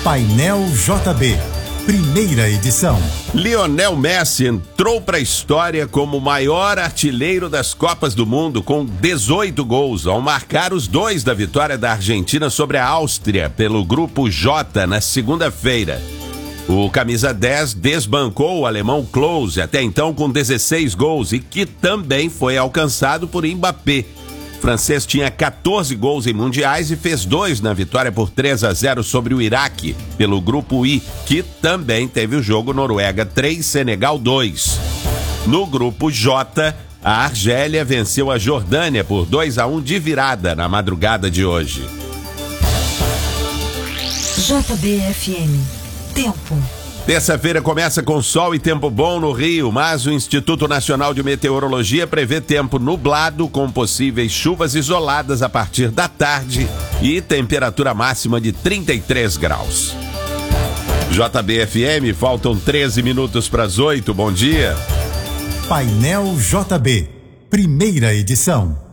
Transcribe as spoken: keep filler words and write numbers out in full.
Painel J B, primeira edição. Lionel Messi entrou para a história como o maior artilheiro das Copas do Mundo com dezoito gols, ao marcar os dois da vitória da Argentina sobre a Áustria pelo Grupo J na segunda-feira. O camisa dez desbancou o alemão Klose, até então com dezesseis gols, e que também foi alcançado por Mbappé. O francês tinha quatorze gols em mundiais e fez dois na vitória por três a zero sobre o Iraque, pelo Grupo I, que também teve o jogo Noruega três, Senegal dois. No Grupo J, a Argélia venceu a Jordânia por dois a um de virada na madrugada de hoje. J B F M. Tempo. Terça-feira começa com sol e tempo bom no Rio, mas o Instituto Nacional de Meteorologia prevê tempo nublado com possíveis chuvas isoladas a partir da tarde e temperatura máxima de trinta e três graus. J B F M, faltam treze minutos para as oito, bom dia. Painel J B, primeira edição.